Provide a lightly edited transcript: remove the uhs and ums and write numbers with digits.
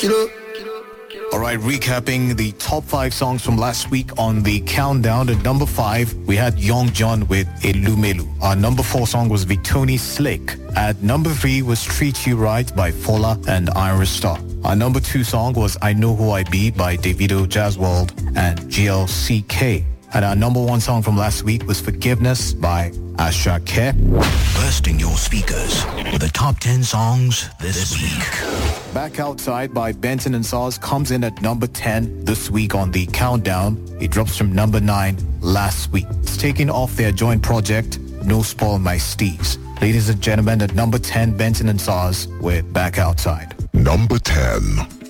Alright, recapping the top 5 songs from last week on the countdown. At number 5, we had Young John with Elumelu. Our number 4 song was Victoni Slick. At number 3 was Treat You Right by Fola and Iris Star. Our number 2 song was I Know Who I Be by Davido, Jazzworld and GLCK. And our number 1 song from last week was Forgiveness by Asake. Bursting your speakers with the top 10 songs this week. Back Outside by Benson and Sars comes in at number 10 this week on the countdown. It drops from number 9 last week. It's taken off their joint project, No Spoil My Steez. Ladies and gentlemen, at number 10, Benson and Sars with Back Outside. Number 10.